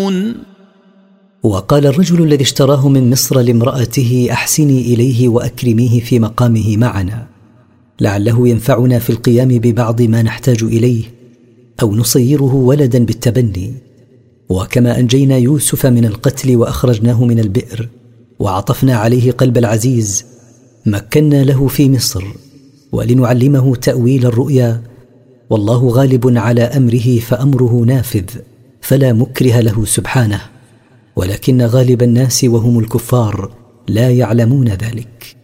وقال الرجل الذي اشتراه من مصر لامرأته: أحسني إليه وأكرميه في مقامه معنا، لعله ينفعنا في القيام ببعض ما نحتاج إليه، أو نصيره ولدا بالتبني. وكما أنجينا يوسف من القتل وأخرجناه من البئر وعطفنا عليه قلب العزيز، مكنا له في مصر ولنعلمه تأويل الرؤيا، والله غالب على أمره فأمره نافذ، فلا مكره له سبحانه، ولكن غالب الناس وهم الكفار لا يعلمون ذلك.